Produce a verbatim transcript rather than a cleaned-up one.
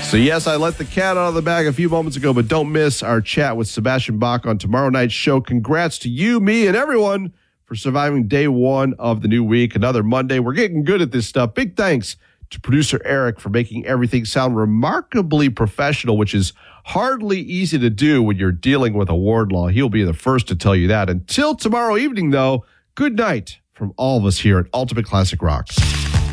So yes, I let the cat out of the bag a few moments ago, but don't miss our chat with Sebastian Bach on tomorrow night's show. Congrats to you, me, and everyone for surviving day one of the new week. Another Monday. We're getting good at this stuff. Big thanks to producer Eric for making everything sound remarkably professional, which is hardly easy to do when you're dealing with a ward law. He'll be the first to tell you that. Until tomorrow evening, though, good night from all of us here at Ultimate Classic Rock.